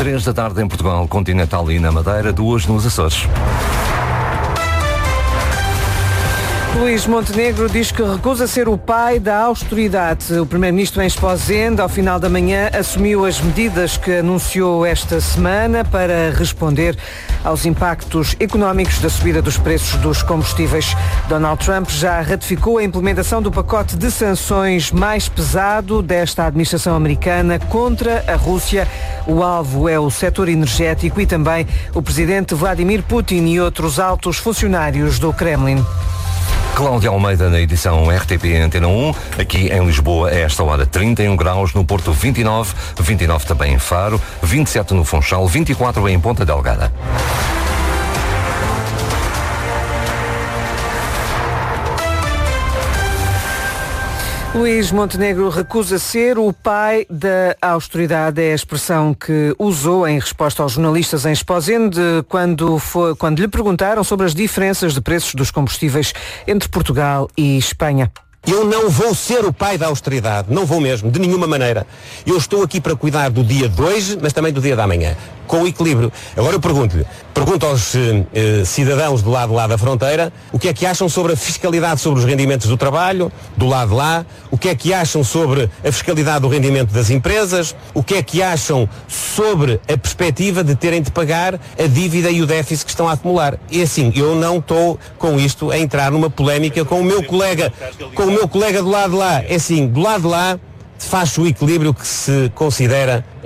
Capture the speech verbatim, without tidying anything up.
Três da tarde em Portugal continental e na Madeira, duas nos Açores. Luís Montenegro diz que recusa ser o pai da austeridade. O primeiro-ministro em Esposende, ao final da manhã, assumiu as medidas que anunciou esta semana para responder aos impactos económicos da subida dos preços dos combustíveis. Donald Trump já ratificou a implementação do pacote de sanções mais pesado desta administração americana contra a Rússia. O alvo é o setor energético e também o presidente Vladimir Putin e outros altos funcionários do Kremlin. Cláudia Almeida na edição R T P Antena um, aqui em Lisboa a esta hora trinta e um graus, no Porto vinte e nove, vinte e nove também em Faro, vinte e sete no Funchal, vinte e quatro em Ponta Delgada. Luís Montenegro recusa ser o pai da austeridade, é a expressão que usou em resposta aos jornalistas em Esposende quando, foi, quando lhe perguntaram sobre as diferenças de preços dos combustíveis entre Portugal e Espanha. Eu não vou ser o pai da austeridade, não vou mesmo, de nenhuma maneira. Eu estou aqui para cuidar do dia de hoje, mas também do dia da amanhã, com o equilíbrio. Agora eu pergunto-lhe, pergunto aos eh, cidadãos do lado de lá da fronteira, o que é que acham sobre a fiscalidade sobre os rendimentos do trabalho, do lado de lá, o que é que acham sobre a fiscalidade do rendimento das empresas, o que é que acham sobre a perspectiva de terem de pagar a dívida e o déficit que estão a acumular. E assim, eu não estou com isto a entrar numa polémica com o meu colega, com o meu colega do lado de lá. É assim, do lado de lá faz o equilíbrio que se considera